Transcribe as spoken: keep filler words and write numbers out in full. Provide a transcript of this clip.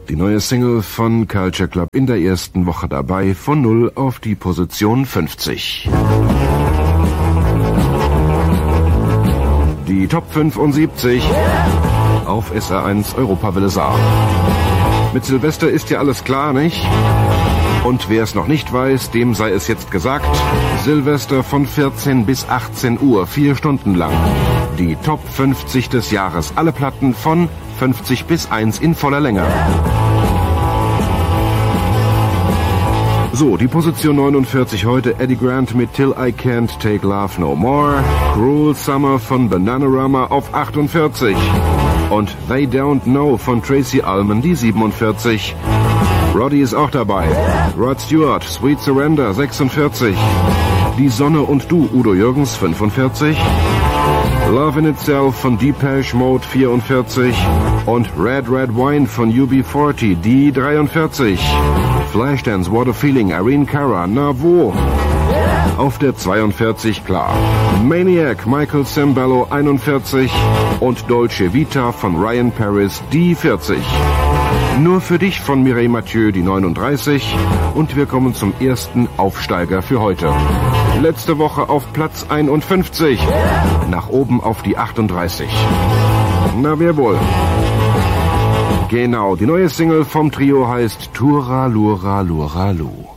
Die neue Single von Culture Club in der ersten Woche dabei, von null auf die Position fünfzig. Die Top fünfundsiebzig auf S R eins Europawelle Saar. Mit Silvester ist ja alles klar, nicht? Und wer es noch nicht weiß, dem sei es jetzt gesagt, Silvester von vierzehn bis achtzehn Uhr, vier Stunden lang. Die Top fünfzig des Jahres, alle Platten von fünfzig bis eins in voller Länge. So, die Position neunundvierzig heute, Eddie Grant mit Till I Can't Take Love No More, Cruel Summer von Bananarama auf achtundvierzig und They Don't Know von Tracy Ullman, die siebenundvierzig. Roddy ist auch dabei. Rod Stewart, Sweet Surrender, sechsundvierzig. Die Sonne und du, Udo Jürgens, fünfundvierzig. Love in Itself von Depeche Mode, vierundvierzig. Und Red Red Wine von U B vierzig, die dreiundvierzig. Flashdance, What a Feeling, Irene Cara, na wo? Auf der zweiundvierzig, klar. Maniac, Michael Sembello, einundvierzig. Und Dolce Vita von Ryan Paris, die vierzig. Nur für dich von Mireille Mathieu, die neununddreißig. Und wir kommen zum ersten Aufsteiger für heute. Letzte Woche auf Platz einundfünfzig. Nach oben auf die achtunddreißig. Na, wer wohl? Genau, die neue Single vom Trio heißt Tura Lura Lura Lu.